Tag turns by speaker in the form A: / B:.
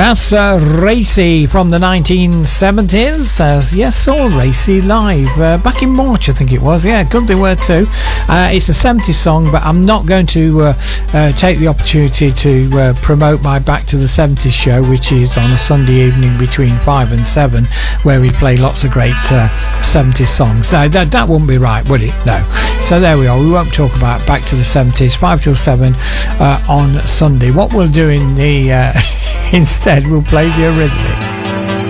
A: That's Racy from the 1970s. Yes, saw Racy live back in March, I think it was. Yeah, good they were too. It's a 70s song, but I'm not going to take the opportunity to promote my Back to the 70s show, which is on a Sunday evening between 5 and 7, where we play lots of great 70s songs. No, that wouldn't be right, would it? No. So there we are. We won't talk about Back to the 70s, 5 till 7 on Sunday. What we'll do in the instead, we'll play the Eurythmics.